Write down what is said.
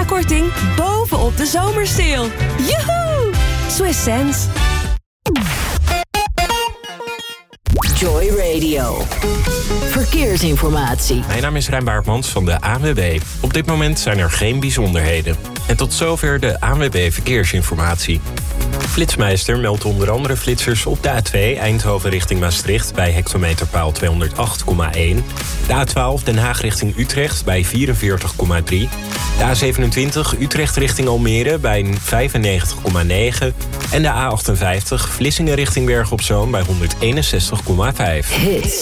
korting bovenop de zomersale. Joehoe! Swiss sense. Joy Radio. Verkeersinformatie. Mijn naam is Rijn Baartmans van de ANWB. Op dit moment zijn er geen bijzonderheden. En tot zover de ANWB Verkeersinformatie. Flitsmeister meldt onder andere flitsers op de A2 Eindhoven richting Maastricht bij hectometerpaal 208,1. De A12 Den Haag richting Utrecht bij 44,3. De A27 Utrecht richting Almere bij 95,9. En de A58 Vlissingen richting Bergen op Zoom bij 161,5.